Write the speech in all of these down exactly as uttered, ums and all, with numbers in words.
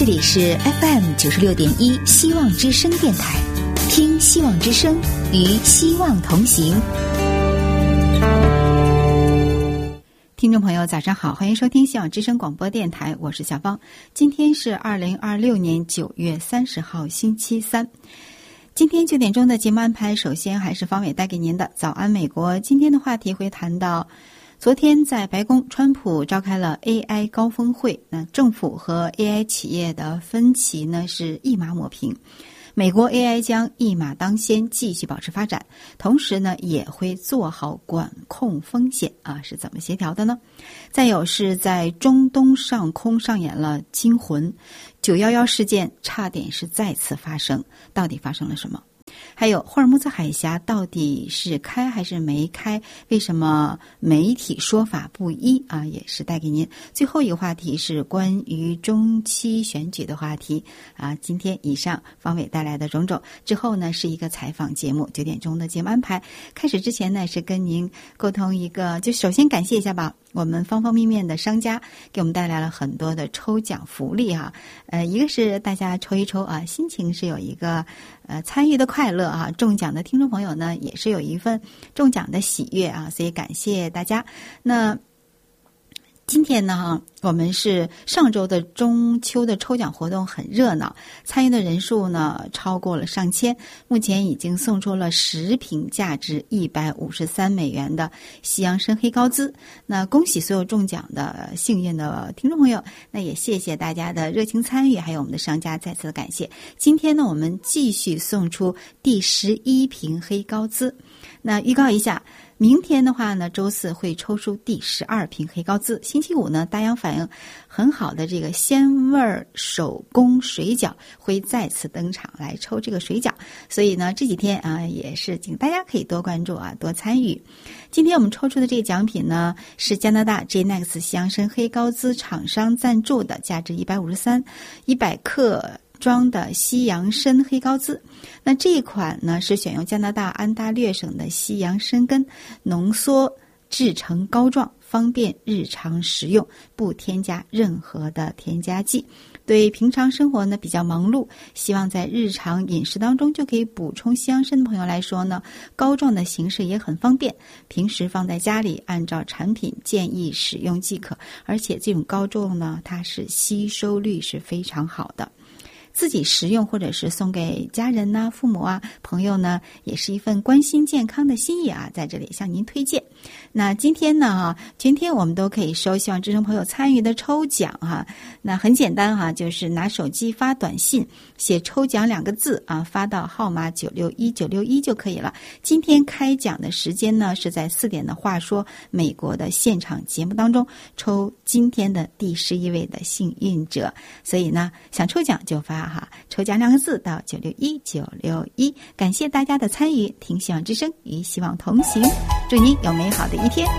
里是 F M 九十六点一希望之声电台，听希望之声，与希望同行。听众朋友早上好，欢迎收听希望之声广播电台，我是小芳。今天是二零二六年九月三十号星期三。今天九点钟的节目安排，首先还是方伟带给您的早安美国。今天的话题会谈到昨天在白宫，川普召开了 A I 高峰会，那政府和 A I 企业的分歧呢是一马抹平。美国 A I 将一马当先，继续保持发展，同时呢也会做好管控风险啊，是怎么协调的呢？再有是在中东上空上演了惊魂，九一一事件差点是再次发生，到底发生了什么？还有霍尔木兹海峡到底是开还是没开？为什么媒体说法不一啊？也是带给您。最后一个话题是关于中期选举的话题啊。今天以上方伟带来的种种之后呢，是一个采访节目，九点钟的节目安排。开始之前呢，是跟您沟通一个，就首先感谢一下吧。我们方方面面的商家给我们带来了很多的抽奖福利啊，呃，一个是大家抽一抽啊，心情是有一个呃参与的快乐啊，中奖的听众朋友呢也是有一份中奖的喜悦啊，所以感谢大家。那今天呢，我们是上周的中秋的抽奖活动很热闹，参与的人数呢超过了上千，目前已经送出了十瓶价值一百五十三美元的西洋参黑高滋。那恭喜所有中奖的幸运的听众朋友，那也谢谢大家的热情参与，还有我们的商家再次的感谢。今天呢，我们继续送出第十一瓶黑高滋。那预告一下，明天的话呢，周四会抽出第十二瓶黑高滋。星期五呢，大洋反应很好的这个鲜味手工水饺会再次登场来抽这个水饺，所以呢，这几天啊也是请大家可以多关注啊，多参与。今天我们抽出的这个奖品呢，是加拿大 J Next 西洋参黑高滋厂商赞助的，价值一百五十三一百克。装的西洋参黑高滋，那这一款呢是选用加拿大安大略省的西洋参根浓缩制成膏状，方便日常食用，不添加任何的添加剂。对平常生活呢比较忙碌，希望在日常饮食当中就可以补充西洋参的朋友来说呢，膏状的形式也很方便，平时放在家里按照产品建议使用即可，而且这种膏状呢它是吸收率是非常好的。自己食用或者是送给家人呐、啊、父母啊、朋友呢，也是一份关心健康的心意啊，在这里向您推荐。那今天呢哈，今天我们都可以收希望之声朋友参与的抽奖哈。那很简单哈，就是拿手机发短信，写抽奖两个字啊，发到号码九六一九六一就可以了。今天开奖的时间呢是在四点的话说美国的现场节目当中抽今天的第十一位的幸运者，所以呢想抽奖就发哈，抽奖两个字到九六一九六一。感谢大家的参与，听希望之声，与希望同行，祝您有美好的一天。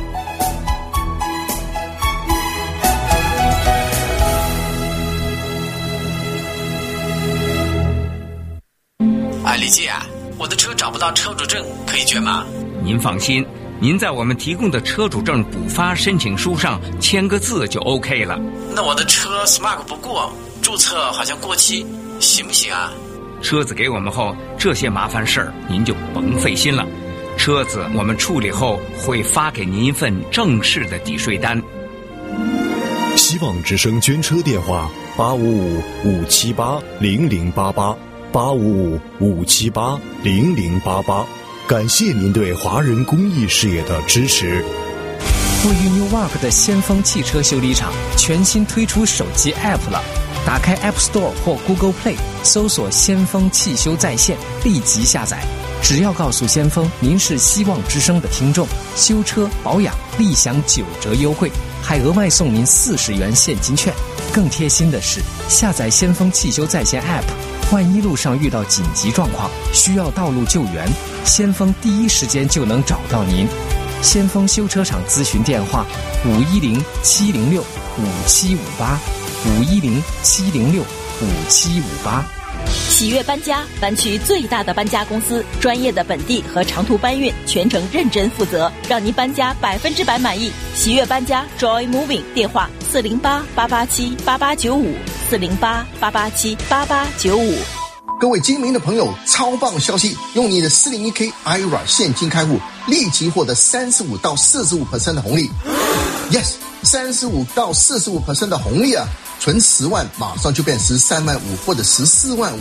哎，李记啊，我的车找不到车主证，可以捐吗？ 您放心，您在我们提供的车主证补发申请书上签个字就 OK 了。 那我的车 Smart 不过，注册好像过期，行不行啊？ 车子给我们后，这些麻烦事儿您就甭费心了。车子我们处理后会发给您一份正式的抵税单。 希望之声捐车电话：八五五五七八零零八八，八五五五七八零零八八。感谢您对华人公益事业的支持。 位于 Newark 的先锋汽车修理厂全新推出手机 App 了。打开 App Store 或 Google Play， 搜索先锋汽修在线，立即下载。只要告诉先锋您是希望之声的听众，修车保养立享九折优惠，还额外送您四十元现金券。更贴心的是，下载先锋汽修在线 App， 万一路上遇到紧急状况需要道路救援，先锋第一时间就能找到您。先锋修车厂咨询电话：五一零七零六五七五八。五一零七零六五七五八。 喜悦搬家，湾区最大的搬家公司，专业的本地和长途搬运，全程认真负责，让您搬家百分之百满意。喜悦搬家 Joy Moving 电话：四零八八八七八八九五四零八八八七八八九五。 各位精明的朋友，超棒消息！用你的四零一 K I R A 现金开户，立即获得三十五到四十五 percent 的红利。Yes， 三十五到四十五 percent 的红利啊！存十万马上就变十三万五或者十四万五。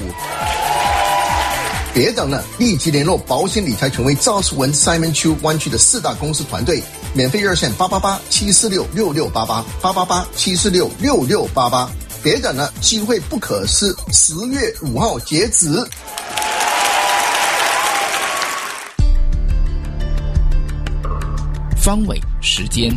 别等了，立即联络保险理财权威赵树文 Simon Chu 湾区的四大公司团队，免费热线八八八七四六六六八八八八八七四六六六八八。别等了，机会不可失，十月五号截止。 方伟时间，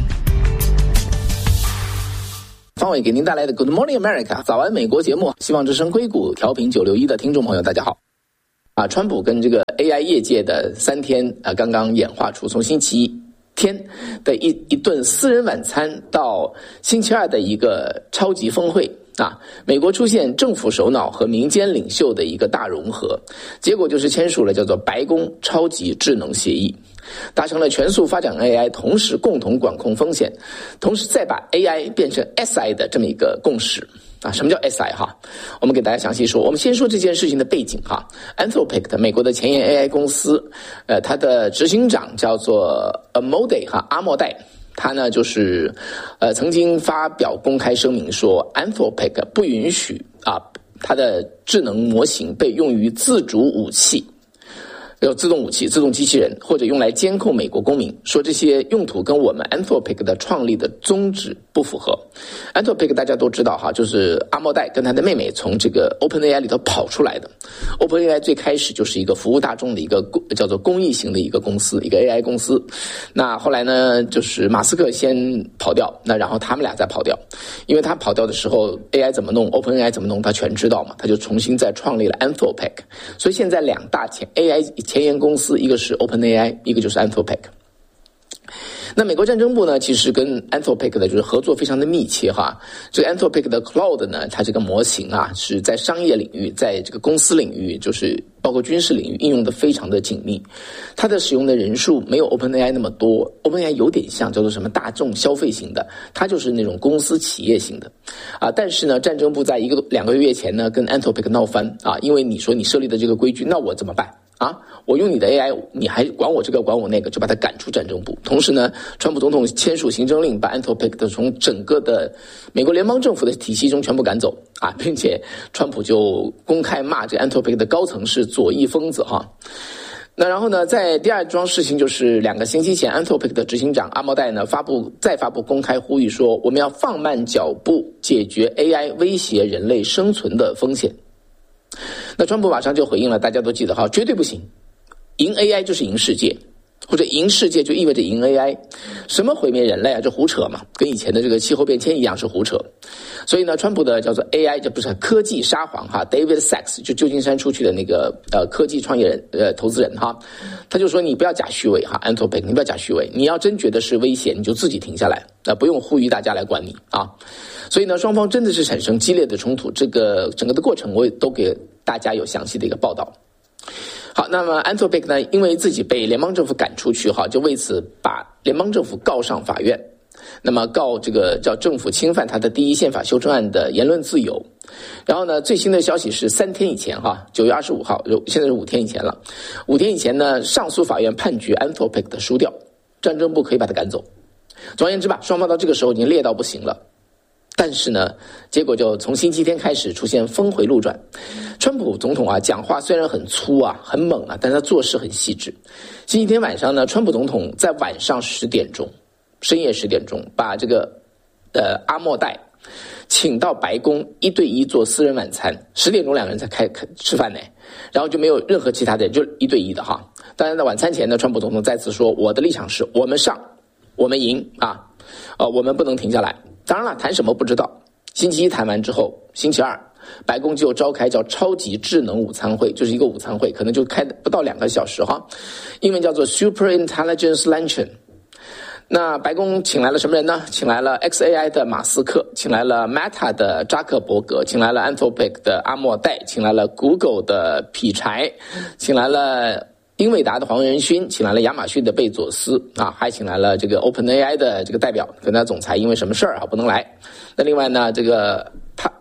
方伟给您带来的 Good Morning America 早安美国节目，希望之声硅谷调频九六一的听众朋友，大家好。啊，川普跟这个 A I 业界的三天啊，刚刚演化出从星期天的一一顿私人晚餐到星期二的一个超级峰会。啊，美国出现政府首脑和民间领袖的一个大融合，结果就是签署了叫做白宫超级智能协议，达成了全速发展 A I， 同时共同管控风险，同时再把 A I 变成 S I 的这么一个共识。啊，什么叫 S I 哈？我们给大家详细说。我们先说这件事情的背景哈。Anthropic 美国的前沿 A I 公司，呃，它的执行长叫做 Amodei 哈，阿莫代。他呢就是，呃，曾经发表公开声明说 ，Anthropic 不允许啊，它的智能模型被用于自主武器。有自动武器、自动机器人，或者用来监控美国公民，说这些用途跟我们 Anthropic 的创立的宗旨不符合。Anthropic 大家都知道哈，就是阿莫代跟他的妹妹从这个 OpenAI 里头跑出来的。OpenAI 最开始就是一个服务大众的一个叫做公益型的一个公司，一个 A I 公司。那后来呢，就是马斯克先跑掉，那然后他们俩再跑掉，因为他跑掉的时候 A I 怎么弄 ，OpenAI 怎么弄，他全知道嘛，他就重新再创立了 Anthropic。所以现在两大前 A I。前沿公司，一个是 OpenAI， 一个就是 Anthropic。那美国战争部呢，其实跟 Anthropic 的就是合作非常的密切哈。这个 Anthropic 的 Cloud 呢，它这个模型啊，是在商业领域，在这个公司领域，就是包括军事领域应用的非常的紧密。它的使用的人数没有 OpenAI 那么多 ，OpenAI 有点像叫做什么大众消费型的，它就是那种公司企业型的啊。但是呢，战争部在一个两个月前呢，跟 Anthropic 闹翻啊，因为你说你设立的这个规矩，那我怎么办？啊，我用你的 A I， 你还管我这个管我那个，就把他赶出战争部。同时呢，川普总统签署行政令，把 Anthropic 的从整个的美国联邦政府的体系中全部赶走啊，并且川普就公开骂这 Anthropic 的高层是左翼疯子哈。那然后呢，在第二桩事情就是两个星期前 Anthropic 的执行长阿莫代呢发布再发布公开呼吁说，我们要放慢脚步，解决 A I 威胁人类生存的风险。那川普马上就回应了，大家都记得哈，绝对不行，赢 A I 就是赢世界，或者赢世界就意味着赢 A I， 什么毁灭人类啊，这胡扯嘛，跟以前的这个气候变迁一样是胡扯。所以呢，川普的叫做 A I， 这不是科技沙皇哈 ，David Sachs 就旧金山出去的那个呃科技创业人呃投资人哈，他就说你不要假虚伪哈 ，Anthropic 你不要假虚伪，你要真觉得是危险，你就自己停下来，那、呃、不用呼吁大家来管你啊。所以呢，双方真的是产生激烈的冲突，这个整个的过程我也都给大家有详细的一个报道。好，那么 Anthropic 呢，因为自己被联邦政府赶出去哈，就为此把联邦政府告上法院。那么告这个叫政府侵犯他的第一宪法修正案的言论自由。然后呢，最新的消息是三天以前哈，九月二十五号，现在是五天以前了。五天以前呢，上诉法院判决 Anthropic 的输掉，战争部可以把他赶走。总而言之吧，双方到这个时候已经烈到不行了。但是呢，结果就从星期天开始出现峰回路转。川普总统啊，讲话虽然很粗啊、很猛啊，但他做事很细致。星期天晚上呢，川普总统在晚上十点钟，深夜十点钟，把这个呃阿莫代请到白宫一对一做私人晚餐。十点钟两个人才开开吃饭呢，然后就没有任何其他的人，就一对一的哈。当然在晚餐前呢，川普总统再次说，我的立场是我们上，我们赢啊，呃，我们不能停下来。当然了，谈什么不知道。星期一谈完之后，星期二白宫就召开叫超级智能午餐会，就是一个午餐会，可能就开不到两个小时哈，英文叫做 Super Intelligence Luncheon。那白宫请来了什么人呢？请来了 X A I 的马斯克，请来了 Meta 的扎克伯格，请来了 Anthropic 的阿莫代，请来了 Google 的劈柴，请来了英伟达的黄仁勋，请来了亚马逊的贝佐斯啊，还请来了这个 OpenAI 的这个代表跟他总裁，因为什么事儿啊不能来。那另外呢，这个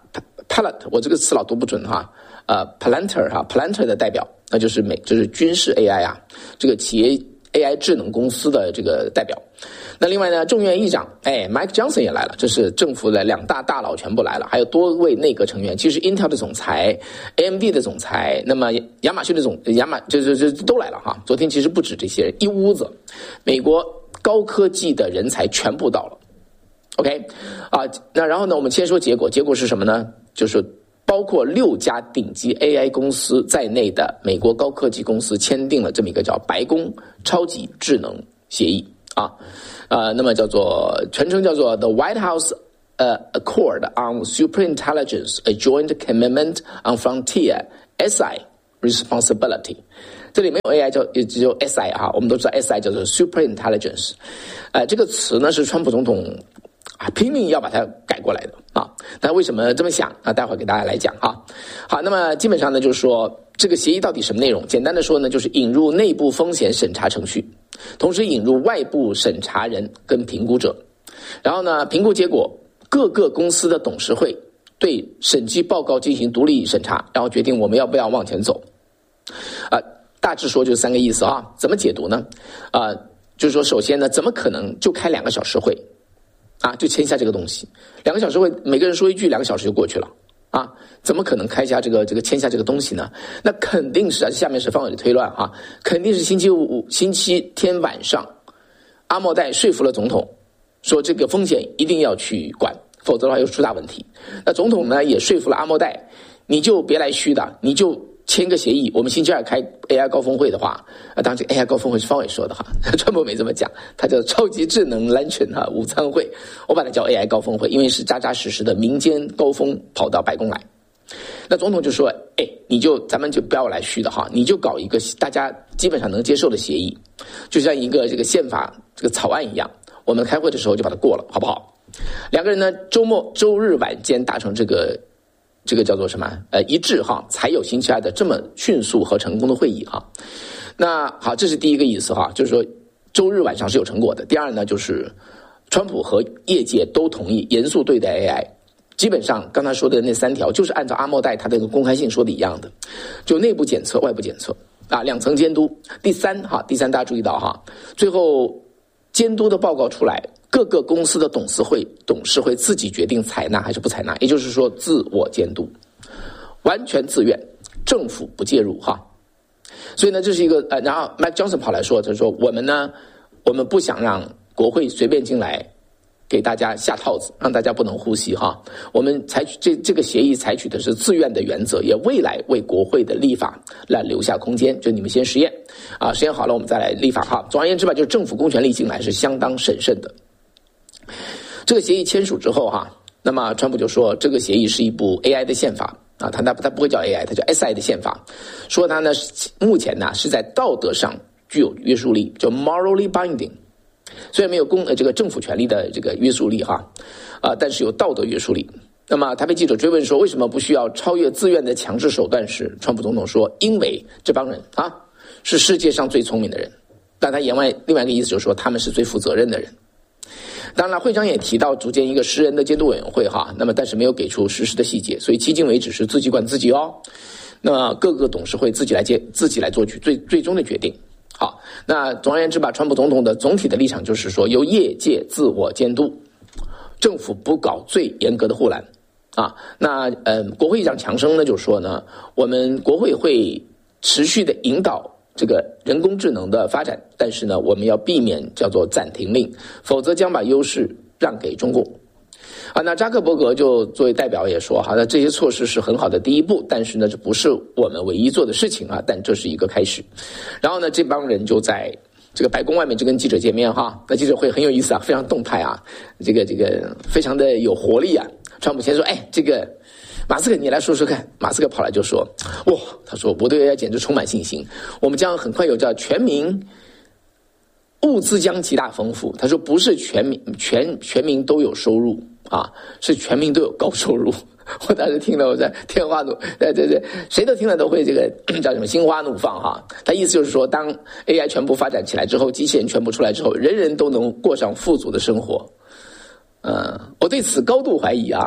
Palant， 我这个词老读不准哈，呃 Palantir 哈 Palantir 的代表，那就是美就是军事 A I 啊，这个企业 A I 智能公司的这个代表。那另外呢，众议院议长哎 Mike Johnson 也来了，这是政府的两大大佬全部来了，还有多位内阁成员，其实 Intel 的总裁 A M D 的总裁，那么亚马逊的总亚马就是就都来了哈。昨天其实不止这些人，一屋子美国高科技的人才全部到了。OK 啊，那然后呢，我们先说结果，结果是什么呢？就是包括六家顶级 A I 公司在内的美国高科技公司签订了这么一个叫白宫超级智能协议啊，呃，那么叫做全称叫做 The White House 呃 Accord on Super Intelligence, a Joint Commitment on Frontier S I Responsibility。这里没有 A I 叫也只有 S I 啊，我们都知道 S I 叫做 Super Intelligence， 呃，这个词呢是川普总统啊拼命要把它改过来的啊。那为什么这么想啊？待会儿给大家来讲哈。好，那么基本上呢就是说这个协议到底什么内容？简单的说呢，就是引入内部风险审查程序，同时引入外部审查人跟评估者，然后呢评估结果，各个公司的董事会对审计报告进行独立审查，然后决定我们要不要往前走。啊，大致说就是三个意思啊。怎么解读呢？啊，就是说首先呢，怎么可能就开两个小时会啊，就签下这个东西？两个小时会，每个人说一句，两个小时就过去了啊？怎么可能开下这个这个签下这个东西呢？那肯定是啊，下面是方伟的推断哈，肯定是星期五、星期天晚上，阿莫代说服了总统，说这个风险一定要去管，否则的话又出大问题。那总统呢也说服了阿莫代，你就别来虚的，你就签个协议，我们星期二开 A I 高峰会的话，啊，当然这 A I 高峰会是方伟说的哈，川普没这么讲，他叫超级智能 luncheon 哈午餐会，我把它叫 A I 高峰会，因为是扎扎实实的民间高峰跑到白宫来。那总统就说，哎，你就咱们就不要来虚的哈，你就搞一个大家基本上能接受的协议，就像一个这个宪法这个草案一样，我们开会的时候就把它过了，好不好？两个人呢，周末周日晚间达成这个。这个叫做什么？呃，一致哈，才有星期二的这么迅速和成功的会议哈。那好，这是第一个意思哈，就是说周日晚上是有成果的。第二呢，就是川普和业界都同意严肃对待 A I。基本上刚才说的那三条，就是按照阿莫代他这个公开信说的一样的，就内部检测、外部检测啊，两层监督。第三哈，第三大家注意到哈，最后监督的报告出来。各个公司的董事会董事会自己决定采纳还是不采纳，也就是说自我监督，完全自愿，政府不介入哈。所以呢，这是一个呃，然后 Mike Johnson 跑来说，他说我们呢，我们不想让国会随便进来给大家下套子，让大家不能呼吸哈。我们采取这这个协议采取的是自愿的原则，也未来为国会的立法来留下空间，就你们先实验啊，实验好了我们再来立法哈。总而言之吧，就是政府公权力进来是相当审慎的。这个协议签署之后哈，那么川普就说这个协议是一部 A I 的宪法啊，他他他不会叫 A I， 他叫 S I 的宪法，说他呢目前呢是在道德上具有约束力，叫 morally binding， 虽然没有公呃这个政府权力的这个约束力哈，啊，但是有道德约束力。那么他被记者追问说为什么不需要超越自愿的强制手段时，川普总统说因为这帮人啊是世界上最聪明的人，但他言外另外一个意思就是说他们是最负责任的人。当然了，会长也提到组建一个十人的监督委员会哈，那么但是没有给出实施的细节，所以迄今为止是自己管自己哦。那么各个董事会自己来接自己来做最最终的决定。好，那总而言之吧，川普总统的总体的立场就是说，由业界自我监督，政府不搞最严格的护栏啊。那呃，国会议长强生呢就说呢，我们国会会持续的引导这个人工智能的发展，但是呢，我们要避免叫做暂停令，否则将把优势让给中共。啊，那扎克伯格就作为代表也说，好，那这些措施是很好的第一步，但是呢，这不是我们唯一做的事情啊，但这是一个开始。然后呢，这帮人就在这个白宫外面就跟记者见面哈，那记者会很有意思啊，非常动态啊，这个这个非常的有活力啊。川普先说，哎，这个马斯克你来说说看。马斯克跑来就说，哇，他说我对 A I 简直充满信心，我们将很快有叫全民物资将极大丰富。他说不是全民全全民都有收入啊，是全民都有高收入。我当时听了我在天花怒，对对对，谁都听了都会这个叫什么心花怒放哈。他意思就是说，当 A I 全部发展起来之后，机器人全部出来之后，人人都能过上富足的生活。呃，我对此高度怀疑啊。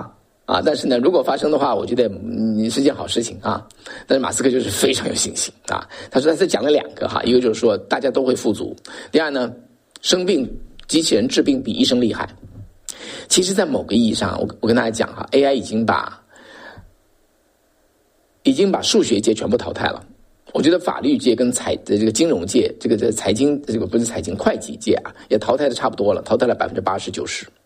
啊，但是呢，如果发生的话，我觉得嗯是件好事情啊。但是马斯克就是非常有信心啊。他说他是讲了两个哈，一个就是说大家都会富足，第二呢，生病机器人治病比医生厉害。其实，在某个意义上，我我跟大家讲哈 ，A I 已经把已经把数学界全部淘汰了。我觉得法律界跟财这个金融界，这个这财经这个不是财经会计界啊，也淘汰的差不多了，淘汰了百分之八十九十。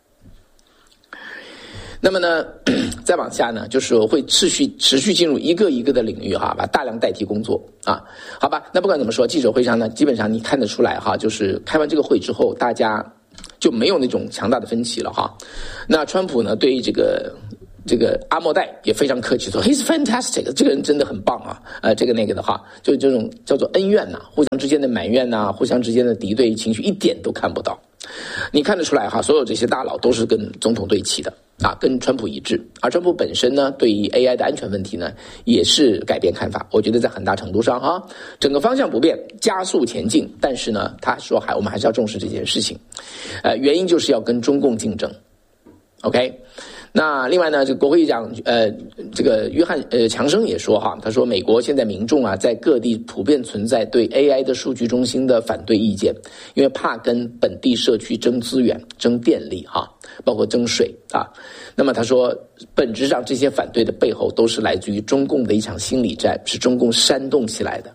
那么呢，再往下呢，就是会持续持续进入一个一个的领域哈，把大量代替工作啊，好吧？那不管怎么说，记者会上呢，基本上你看得出来哈，就是开完这个会之后，大家就没有那种强大的分歧了哈。那川普呢，对于这个这个阿莫代也非常客气，说 He's fantastic， 这个人真的很棒啊，呃，这个那个的哈，就这种叫做恩怨呐、啊，互相之间的埋怨呐、啊，互相之间的敌对情绪一点都看不到。你看得出来哈，所有这些大佬都是跟总统对齐的啊，跟川普一致。而川普本身呢，对于 A I 的安全问题呢，也是改变看法。我觉得在很大程度上哈，整个方向不变，加速前进。但是呢，他说还我们还是要重视这件事情，呃，原因就是要跟中共竞争。OK。那另外呢，这个国会议长呃，这个约翰呃强生也说哈，他说美国现在民众啊，在各地普遍存在对 A I 的数据中心的反对意见，因为怕跟本地社区争资源、争电力哈，包括争水啊。那么他说，本质上这些反对的背后都是来自于中共的一场心理战，是中共煽动起来的。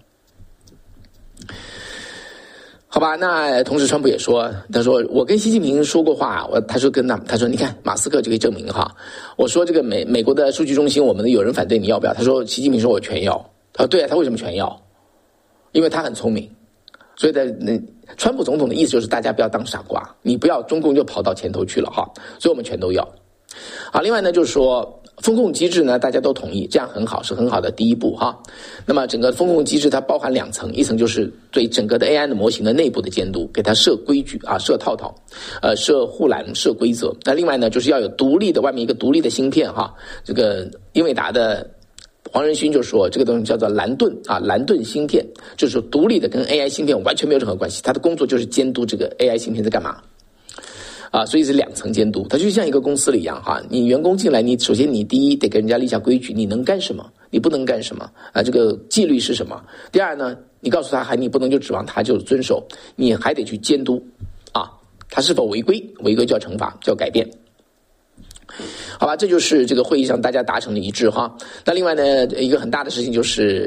好吧，那同时川普也说，他说我跟习近平说过话，我他说跟他他说你看马斯克就可以证明哈，我说这个美美国的数据中心我们的有人反对你要不要？他说习近平说我全要，他说对啊，他为什么全要？因为他很聪明，所以的那川普总统的意思就是大家不要当傻瓜，你不要中共就跑到前头去了哈，所以我们全都要。好，另外呢就是说风控机制呢，大家都同意，这样很好，是很好的第一步哈。那么整个风控机制它包含两层，一层就是对整个的 A I 的模型的内部的监督，给它设规矩啊，设套套，呃，设护栏，设规则。那另外呢，就是要有独立的外面一个独立的芯片哈。这个英伟达的黄仁勋就说，这个东西叫做蓝盾啊，蓝盾芯片，就是独立的，跟 A I 芯片完全没有任何关系，它的工作就是监督这个 A I 芯片在干嘛。啊，所以是两层监督，它就像一个公司里一样哈。你员工进来，你首先你第一得给人家立下规矩，你能干什么，你不能干什么啊？这个纪律是什么？第二呢，你告诉他还你不能就指望他就遵守，你还得去监督啊，他是否违规？违规就要惩罚，就要改变。好吧，这就是这个会议上大家达成的一致哈。那另外呢，一个很大的事情就是，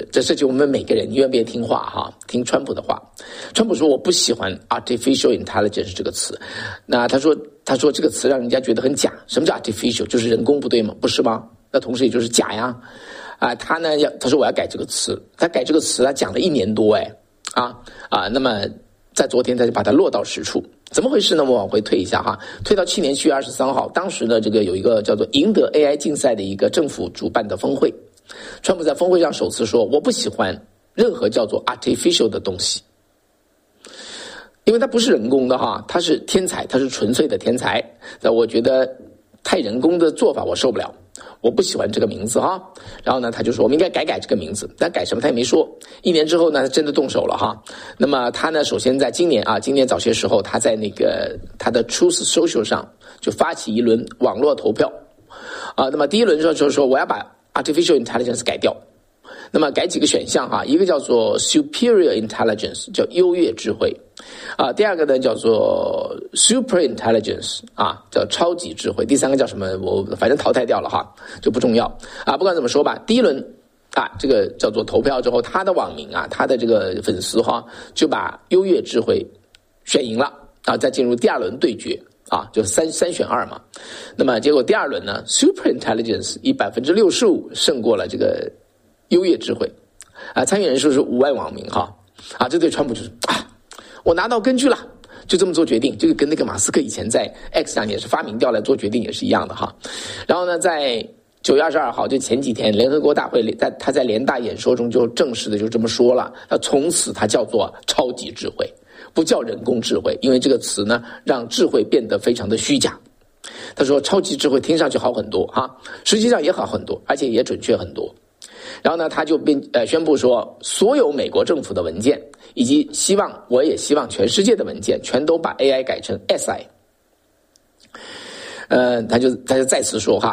这涉及我们每个人，你愿不愿意听话哈？听川普的话。川普说我不喜欢 artificial intelligence 这个词，那他说他说这个词让人家觉得很假。什么叫 artificial？ 就是人工不对吗？不是吗？那同时也就是假呀。啊，他呢要他说我要改这个词，他改这个词他讲了一年多哎啊啊，那么在昨天他就把它落到实处。怎么回事呢？我往回退一下哈，退到去年七月二十三号，当时呢，这个有一个叫做赢得 A I 竞赛的一个政府主办的峰会，川普在峰会上首次说，我不喜欢任何叫做 artificial 的东西，因为它不是人工的哈，它是天才，它是纯粹的天才。那我觉得太人工的做法我受不了，我不喜欢这个名字哈。然后呢，他就说我们应该改改这个名字，但改什么他也没说。一年之后呢，他真的动手了哈。那么他呢，首先在今年啊，今年早些时候，他在那个他的 Truth Social 上就发起一轮网络投票啊。那么第一轮就是说我要把 Artificial Intelligence 改掉。那么改几个选项哈，一个叫做 Superior Intelligence， 叫优越智慧啊，第二个呢叫做 Super Intelligence 啊，叫超级智慧，第三个叫什么我反正淘汰掉了哈，就不重要啊。不管怎么说吧，第一轮啊，这个叫做投票之后，他的网民啊，他的这个粉丝哈，就把优越智慧选赢了啊，再进入第二轮对决啊，就三三选二嘛。那么结果第二轮呢 ，Super Intelligence 以百分之六十五胜过了这个优越智慧啊，参与人数是五万网民哈啊，这对川普就是啊，我拿到根据了，就这么做决定，这个跟那个马斯克以前在 X 上也是发明掉来做决定也是一样的哈。然后呢，在九月二十二号，就前几天联合国大会在他在联大演说中就正式的就这么说了，那从此他叫做超级智慧，不叫人工智慧，因为这个词呢让智慧变得非常的虚假。他说超级智慧听上去好很多哈，实际上也好很多，而且也准确很多。然后呢，他就并呃宣布说，所有美国政府的文件，以及希望我也希望全世界的文件，全都把 A I 改成 S I。呃，他就他就再次说哈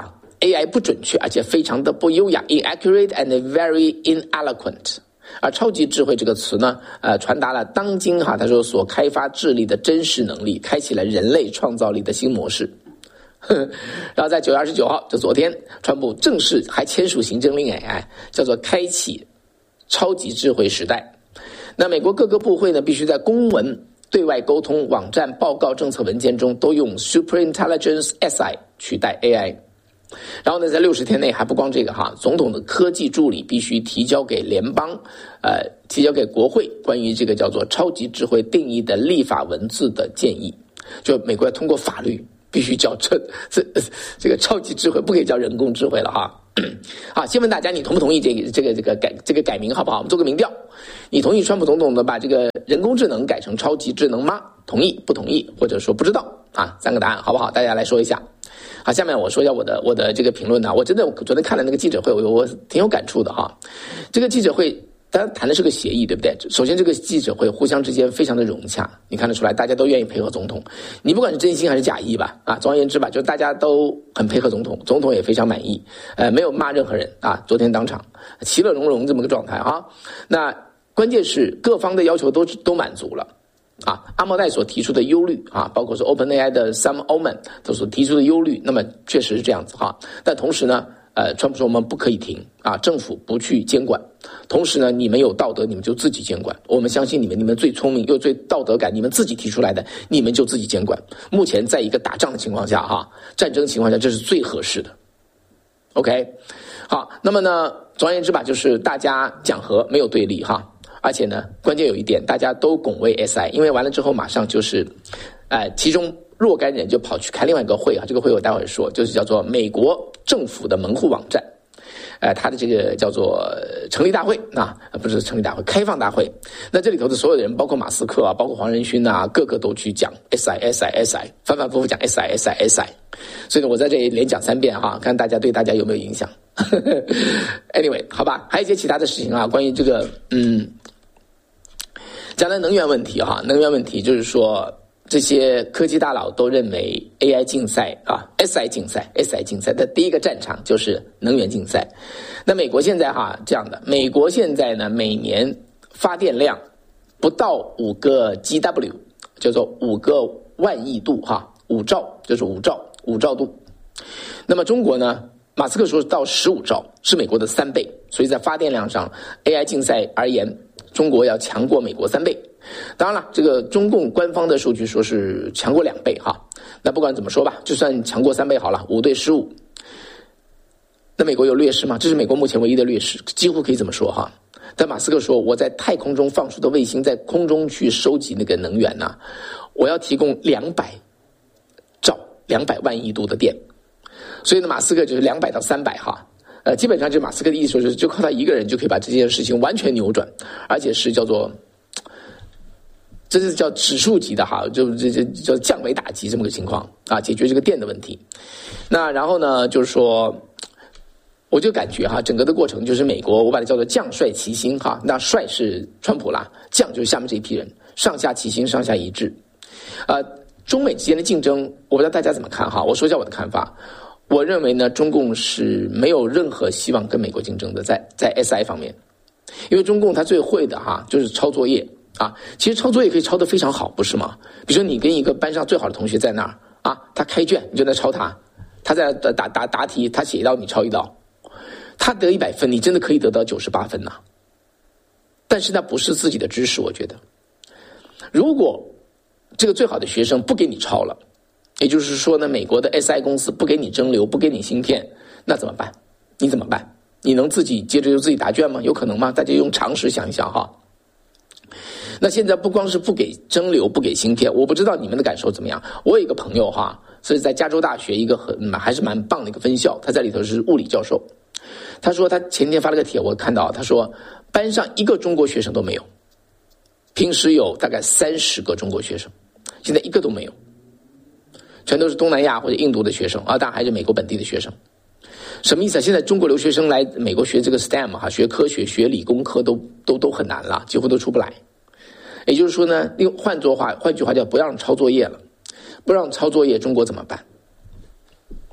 A I 不准确，而且非常的不优雅 ，inaccurate and very ineloquent。而超级智慧这个词呢，呃，传达了当今哈他说所开发智力的真实能力，开启了人类创造力的新模式。然后在九月二十九号，就昨天，川普正式还签署行政令，哎，叫做开启超级智慧时代。那美国各个部会呢，必须在公文、对外沟通、网站、报告、政策文件中都用 Superintelligence S I 取代 A I。然后呢，在六十天内还不光这个哈，总统的科技助理必须提交给联邦，呃，提交给国会关于这个叫做超级智慧定义的立法文字的建议。就美国要通过法律必须叫这这这个超级智慧，不可以叫人工智慧了哈。好，先问大家，你同不同意这个这个这个改这个改名好不好？我们做个民调，你同意川普总统的把这个人工智能改成超级智能吗？同意不同意，或者说不知道啊？三个答案好不好？大家来说一下。好，下面我说一下我的我的这个评论呢。我真的昨天看了那个记者会，我我挺有感触的哈。这个记者会当然谈的是个协议，对不对？首先这个记者会互相之间非常的融洽，你看得出来大家都愿意配合总统，你不管是真心还是假意吧，啊，总而言之吧，就是大家都很配合总统，总统也非常满意，呃，没有骂任何人啊，昨天当场其乐融融这么个状态啊。那关键是各方的要求都都满足了。啊，阿莫代所提出的忧虑啊，包括是 OpenAI 的 Sam Altman 都所提出的忧虑，那么确实是这样子哈。但同时呢，呃，川普说我们不可以停啊，政府不去监管。同时呢，你们有道德，你们就自己监管。我们相信你们，你们最聪明又最道德感，你们自己提出来的，你们就自己监管。目前在一个打仗的情况下哈，战争情况下，这是最合适的。OK， 好，那么呢，总而言之吧，就是大家讲和，没有对立哈。而且呢，关键有一点，大家都拱卫 S I， 因为完了之后马上就是，呃，其中若干人就跑去开另外一个会啊，这个会我待会儿说，就是叫做美国政府的门户网站，呃，它的这个叫做成立大会啊，不是成立大会，开放大会。那这里头的所有的人，包括马斯克啊，包括黄仁勋啊，个个都去讲 S I S I S I， 反反复复讲 S I S I S I。所以呢，我在这里连讲三遍哈，看大家对大家有没有影响。anyway， 好吧，还有一些其他的事情啊，关于这个嗯。讲到能源问题哈，能源问题就是说，这些科技大佬都认为 A I 竞赛啊 ，S I 竞赛 ，S I 竞赛的第一个战场就是能源竞赛。那美国现在哈这样的，美国现在呢每年发电量不到五个 G W， 叫做五个万亿度哈，五兆就是五兆五兆度。那么中国呢，马斯克说到十五兆，是美国的三倍，所以在发电量上 ，A I 竞赛而言。中国要强过美国三倍，当然了，这个中共官方的数据说是强过两倍哈。那不管怎么说吧，就算强过三倍好了，五对十五。那美国有劣势吗？这是美国目前唯一的劣势，几乎可以这么说哈。但马斯克说，我在太空中放出的卫星在空中去收集那个能源呢、啊，我要提供两百兆、两百万亿度的电。所以呢，马斯克就是两百到三百哈。呃，基本上就马斯克的意思就是，就靠他一个人就可以把这件事情完全扭转，而且是叫做，这是叫指数级的哈，就这这叫降维打击这么个情况啊，解决这个电的问题。那然后呢，就是说，我就感觉哈，整个的过程就是美国，我把它叫做将帅齐心哈，那帅是川普啦，将就是下面这一批人，上下齐心，上下一致。呃，中美之间的竞争，我不知道大家怎么看哈，我说一下我的看法。我认为呢，中共是没有任何希望跟美国竞争的，在在 S I 方面，因为中共他最会的哈就是抄作业啊，其实抄作业可以抄得非常好，不是吗？比如说你跟一个班上最好的同学在那儿啊，他开卷你就在抄他，他在打打打答题，他写一道你抄一道，他得一百分，你真的可以得到九十八分呐、啊。但是那不是自己的知识，我觉得，如果这个最好的学生不给你抄了。也就是说呢，美国的 S I 公司不给你蒸馏，不给你芯片，那怎么办？你怎么办？你能自己接着就自己答卷吗？有可能吗？大家用常识想一想哈。那现在不光是不给蒸馏，不给芯片，我不知道你们的感受怎么样。我有一个朋友哈，是在加州大学一个很还是蛮棒的一个分校，他在里头是物理教授。他说他前天发了个帖，我看到他说班上一个中国学生都没有，平时有大概三十个中国学生，现在一个都没有。全都是东南亚或者印度的学生啊，当然还是美国本地的学生。什么意思啊？现在中国留学生来美国学这个 S T E M 哈，学科学、学理工科都都都很难了，几乎都出不来。也就是说呢，用换作话，换句话叫不让抄作业了，不让抄作业，中国怎么办？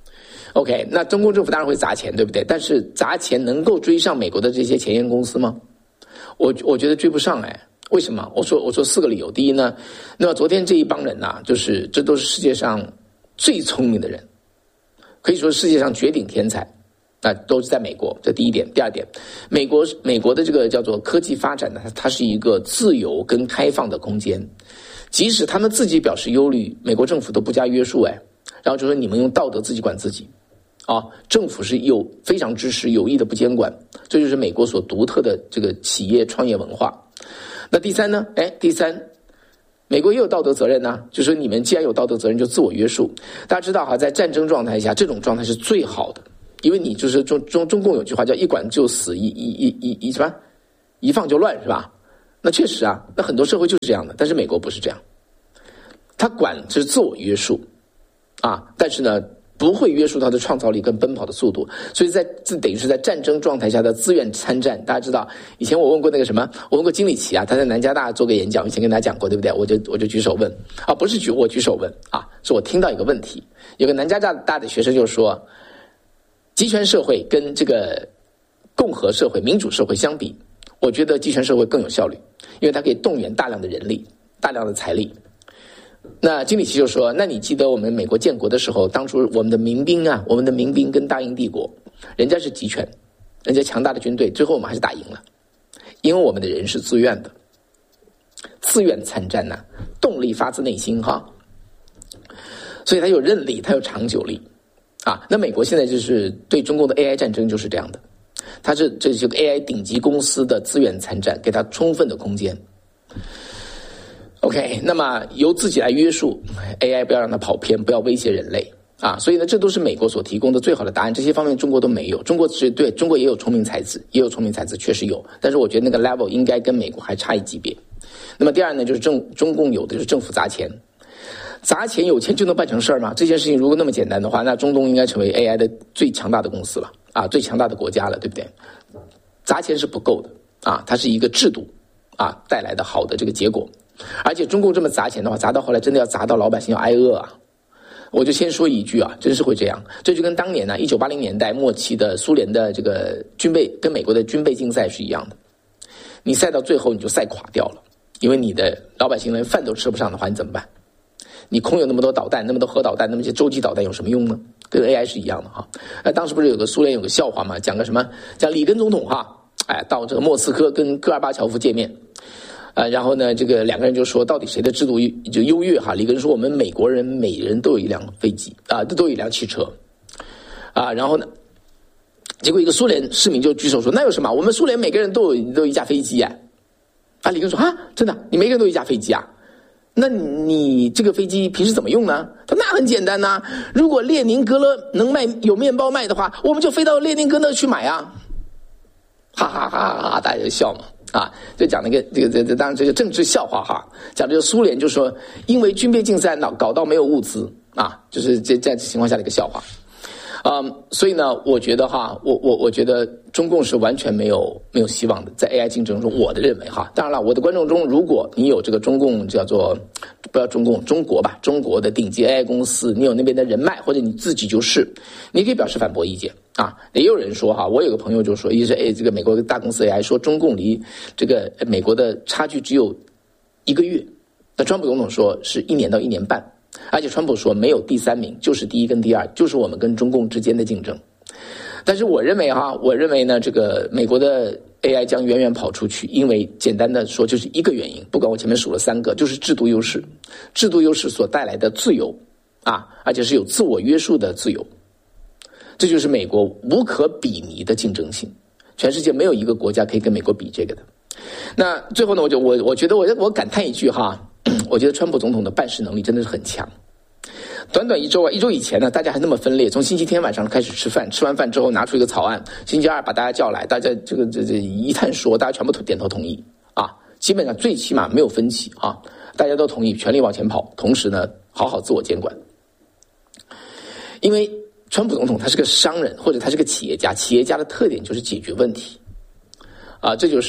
OK， 那中共政府当然会砸钱，对不对？但是砸钱能够追上美国的这些前沿公司吗？我我觉得追不上哎。为什么？我说我说四个理由。第一呢，那么昨天这一帮人呐、啊，就是这都是世界上最聪明的人，可以说世界上绝顶天才，那都是在美国。这第一点。第二点，美国美国的这个叫做科技发展呢，它是一个自由跟开放的空间，即使他们自己表示忧虑，美国政府都不加约束哎，然后就说你们用道德自己管自己。啊，政府是有非常支持，有意的不监管，这就是美国所独特的这个企业创业文化。那第三呢？哎，第三，美国也有道德责任呢、啊，就说你们既然有道德责任，就自我约束。大家知道哈，在战争状态下，这种状态是最好的，因为你就是中中中共有句话叫一管就死，一一一一一什么，一放就乱，是吧？那确实啊，那很多社会就是这样的，但是美国不是这样，他管就是自我约束啊，但是呢，不会约束他的创造力跟奔跑的速度，所以在这等于是在战争状态下的自愿参战。大家知道，以前我问过那个什么，我问过金里奇啊，他在南加大做个演讲，以前跟大家讲过，对不对？我就我就举手问啊，不是举我举手问啊，是我听到一个问题，有个南加大的学生就说，集权社会跟这个共和社会、民主社会相比，我觉得集权社会更有效率，因为它可以动员大量的人力、大量的财力。那金里奇就说，那你记得我们美国建国的时候，当初我们的民兵啊，我们的民兵跟大英帝国，人家是集权，人家强大的军队，最后我们还是打赢了，因为我们的人是自愿的，自愿参战呐、啊，动力发自内心哈，所以它有韧力，它有长久力啊。那美国现在就是对中共的 A I 战争就是这样的，它是这是个 A I 顶级公司的自愿参战，给它充分的空间。OK， 那么由自己来约束 A I， 不要让它跑偏，不要威胁人类啊！所以呢，这都是美国所提供的最好的答案。这些方面中国都没有，中国是对中国也有聪明才子，也有聪明才子，确实有，但是我觉得那个 level 应该跟美国还差一级别。那么第二呢，就是政中共有的就是政府砸钱，砸钱有钱就能办成事儿吗？这件事情如果那么简单的话，那中东应该成为 A I 的最强大的公司了啊，最强大的国家了，对不对？砸钱是不够的啊，它是一个制度啊带来的好的这个结果。而且中共这么砸钱的话，砸到后来真的要砸到老百姓要挨饿啊！我就先说一句啊，真是会这样。这就跟当年呢、啊，一九八零年代末期的苏联的这个军备跟美国的军备竞赛是一样的。你赛到最后你就赛垮掉了，因为你的老百姓连饭都吃不上的话，你怎么办？你空有那么多导弹，那么多核导弹，那么些洲际导弹有什么用呢？跟 A I 是一样的哈。呃，当时不是有个苏联有个笑话嘛，讲个什么，讲里根总统哈，哎，到这个莫斯科跟戈尔巴乔夫见面。啊，然后呢，这个两个人就说到底谁的制度就优越哈？里根说我们美国人每人都有一辆飞机啊，都有一辆汽车啊。然后呢，结果一个苏联市民就举手说，那有什么？我们苏联每个人都有都有一架飞机啊。啊，里根说啊，真的，你每个人都有一架飞机啊？那你这个飞机平时怎么用呢？他说那很简单呐、啊，如果列宁格勒能卖有面包卖的话，我们就飞到列宁格勒去买啊。哈哈哈哈哈，大家就笑嘛。啊，就讲那个这个这这当然这个政治笑话哈，讲这个苏联就说因为军备竞赛闹搞到没有物资啊，就是这这样情况下的一个笑话。嗯，所以呢，我觉得哈，我我我觉得中共是完全没有没有希望的，在 A I 竞争中，我的认为哈，当然了，我的观众中，如果你有这个中共叫做不要中共中国吧，中国的顶级 A I 公司，你有那边的人脉，或者你自己就是，你可以表示反驳意见啊。也有人说哈，我有个朋友就说，一是 A 这个美国大公司 A I 说中共离这个美国的差距只有一个月，那川普总统说是一年到一年半。而且川普说没有第三名，就是第一跟第二，就是我们跟中共之间的竞争。但是我认为哈，我认为呢，这个美国的 A I 将远远跑出去，因为简单的说就是一个原因，不管我前面数了三个，就是制度优势，制度优势所带来的自由啊，而且是有自我约束的自由，这就是美国无可比拟的竞争性，全世界没有一个国家可以跟美国比这个的。那最后呢，我就我我觉得我我感叹一句哈。我觉得川普总统的办事能力真的是很强。短短一周啊，一周以前呢，大家还那么分裂，从星期天晚上开始吃饭，吃完饭之后拿出一个草案，星期二把大家叫来，大家这个这这一探说，大家全部点头同意啊，基本上最起码没有分歧啊，大家都同意全力往前跑，同时呢，好好自我监管。因为川普总统他是个商人，或者他是个企业家，企业家的特点就是解决问题啊，这就是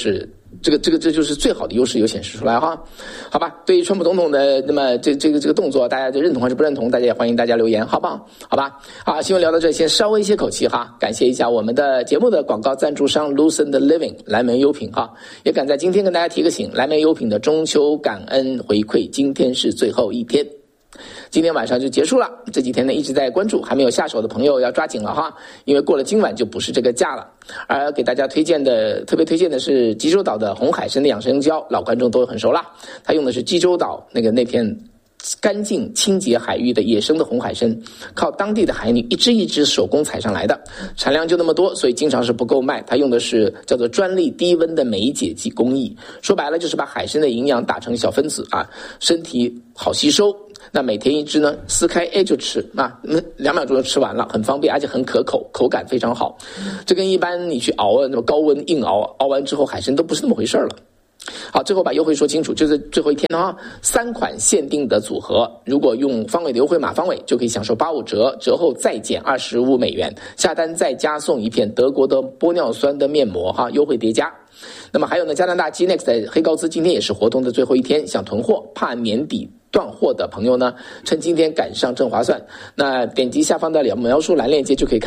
这个这个这就是最好的优势有显示出来哈，好吧？对于川普总统的那么这这个这个动作，大家就认同还是不认同？大家也欢迎大家留言，好不好？好吧？好，新闻聊到这，先稍微歇口气哈，感谢一下我们的节目的广告赞助商 Lucent Living 蓝莓优品哈，也赶在今天跟大家提个醒，蓝莓优品的中秋感恩回馈，今天是最后一天。今天晚上就结束了，这几天呢一直在关注，还没有下手的朋友要抓紧了哈，因为过了今晚就不是这个价了。而给大家推荐的，特别推荐的是济州岛的红海参的养生胶，老观众都很熟啦。它用的是济州岛那个那片干净清洁海域的野生的红海参，靠当地的海女一只一只手工采上来的，产量就那么多，所以经常是不够卖。它用的是叫做专利低温的酶解剂工艺，说白了就是把海参的营养打成小分子啊，身体好吸收。那每天一只呢，撕开哎就吃啊，两秒钟就吃完了，很方便，而且很可口，口感非常好。这跟一般你去熬那么高温硬熬，熬完之后海参都不是那么回事了。好，最后把优惠说清楚，就是最后一天啊，三款限定的组合，如果用方伟的优惠码方伟，就可以享受八五折，折后再减二十五美元，下单再加送一片德国的玻尿酸的面膜哈，优惠叠加。那么还有呢，加拿大 G Next 的黑高兹今天也是活动的最后一天，想囤货怕年底断货的朋友呢，趁今天赶上正划算。那点击下方的描述栏链接就可以看